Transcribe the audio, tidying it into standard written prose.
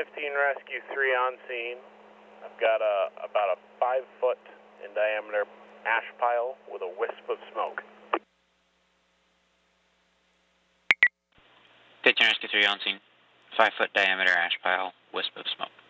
Rescue 3 on scene. I've got about a 5-foot in diameter ash pile with a wisp of smoke. 15 Rescue 3 on scene. 5-foot diameter ash pile, wisp of smoke.